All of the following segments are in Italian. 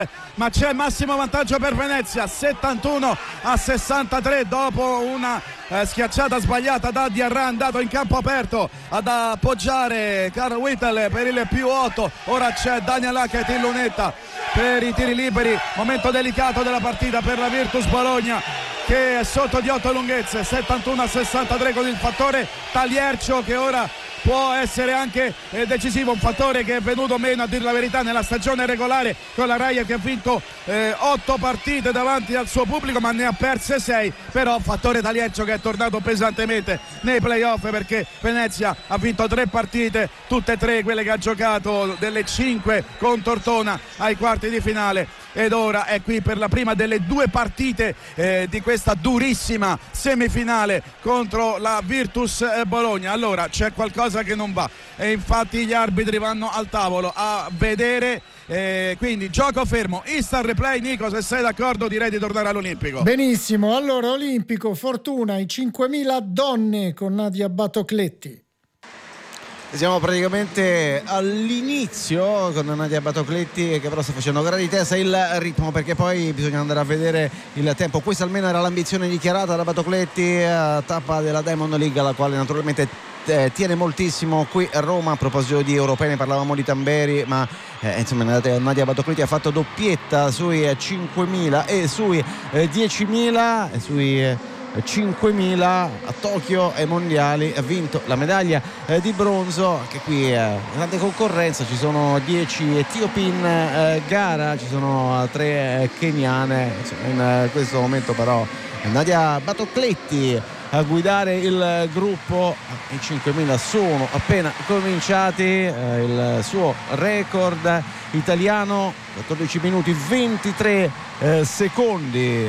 ma c'è il massimo vantaggio per Venezia, 71-63 dopo una schiacciata sbagliata da Diarra, andato in campo aperto ad appoggiare Carl Whittle per il +8. Ora c'è Daniel Hackett in lunetta per i tiri liberi, momento delicato della partita per la Virtus Bologna che è sotto di 8 lunghezze, 71-63 con il fattore Taliercio che ora può essere anche decisivo, un fattore che è venuto meno a dire la verità nella stagione regolare con la Raia, che ha vinto 8 partite davanti al suo pubblico ma ne ha perse 6, però fattore Taliercio che è tornato pesantemente nei playoff perché Venezia ha vinto 3 partite, tutte e 3 quelle che ha giocato delle 5 con Tortona ai quarti di finale, ed ora è qui per la prima delle 2 partite di questa durissima semifinale contro la Virtus Bologna. Allora c'è qualcosa che non va e infatti gli arbitri vanno al tavolo a vedere, quindi gioco fermo, instant replay. Nico, se sei d'accordo direi di tornare all'Olimpico. Benissimo, allora Olimpico, Fortuna, i 5.000 donne con Nadia Batocletti. Siamo praticamente all'inizio con Nadia Batocletti che però sta facendo gara di testa il ritmo, perché poi bisogna andare a vedere il tempo. Questa almeno era l'ambizione dichiarata da Batocletti, tappa della Diamond League alla quale naturalmente tiene moltissimo qui a Roma. A proposito di europei ne parlavamo di Tamberi, ma insomma Nadia Batocletti ha fatto doppietta sui 5.000 e sui 10.000 e sui 5.000 a Tokyo ai mondiali, ha vinto la medaglia di bronzo. Anche qui grande concorrenza, ci sono 10 etiopi in gara, ci sono 3 keniane. In questo momento però Nadia Batocletti a guidare il gruppo. I 5.000 sono appena cominciati, il suo record italiano 14 minuti 23 secondi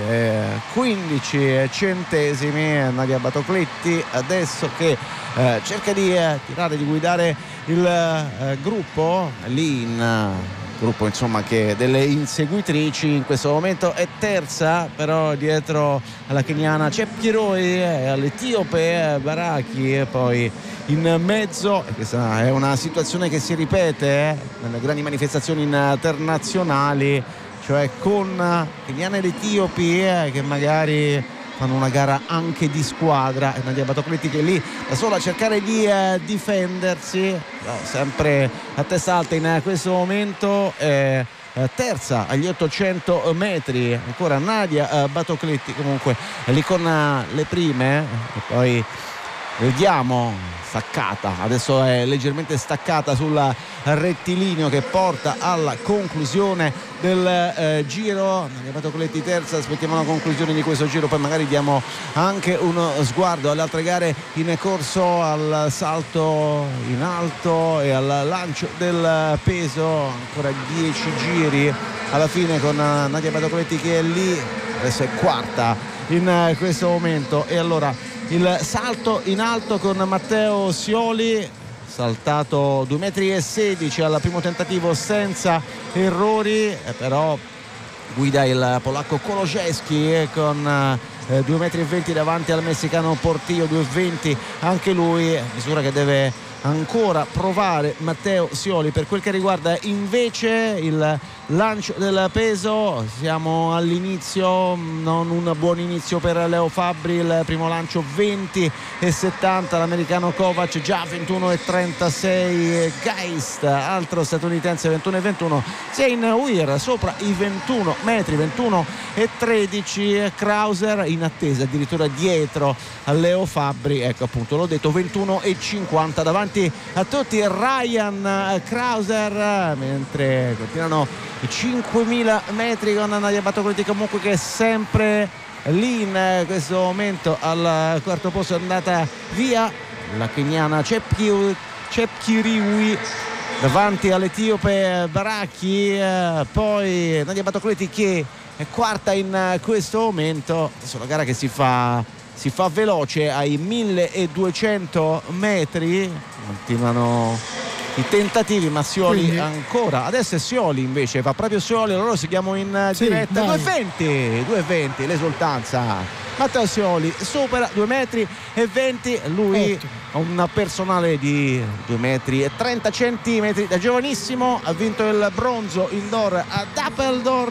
15 centesimi. Nadia Batocletti adesso che cerca di tirare, di guidare il gruppo lì in gruppo insomma che delle inseguitrici. In questo momento è terza, però dietro alla keniana c'è Pieroi e all'etiope Baraki, e poi in mezzo, questa è una situazione che si ripete nelle grandi manifestazioni internazionali, cioè con keniane ed etiopi che magari fanno una gara anche di squadra, e Nadia Batocletti che è lì da sola a cercare di difendersi, no, sempre a testa alta in questo momento, terza agli 800 metri ancora Nadia Batocletti, comunque lì con le prime, e poi vediamo staccata, adesso è leggermente staccata sul rettilineo che porta alla conclusione del giro. Nadia Batocletti terza, aspettiamo la conclusione di questo giro, poi magari diamo anche uno sguardo alle altre gare in corso, al salto in alto e al lancio del peso. Ancora 10 giri alla fine con Nadia Batocletti che è lì, adesso è quarta in questo momento. E allora il salto in alto con Matteo Sioli, saltato 2,16 m al primo tentativo senza errori, però guida il polacco Koloszewski con 2,20 m davanti al messicano Portillo, 2,20 anche lui, misura che deve ancora provare Matteo Sioli. Per quel che riguarda invece il lancio del peso, siamo all'inizio, non un buon inizio per Leo Fabbri, il primo lancio 20,70, l'americano Kovac già 21,36, Geist, altro statunitense 21,21, Zane Weir sopra i 21 metri, 21,13, Krauser in attesa addirittura dietro a Leo Fabbri, ecco appunto l'ho detto, 21,50 davanti a tutti Ryan Krauser, mentre continuano i 5.000 metri con Nadia Batocletti comunque che è sempre lì in questo momento al quarto posto, è andata via la keniana Chepkiriwi davanti all'etiope Baraki, poi Nadia Batocletti che è quarta in questo momento. Adesso la gara che si fa veloce ai 1.200 metri, continuano i tentativi, ma Sioli quindi ancora, adesso è Sioli invece, va proprio Sioli, loro seguiamo in diretta, 2,20 l'esultanza, Matteo Sioli supera 2,20 m, lui un personale di 2 metri e 30 centimetri. Da giovanissimo ha vinto il bronzo indoor ad Apeldoorn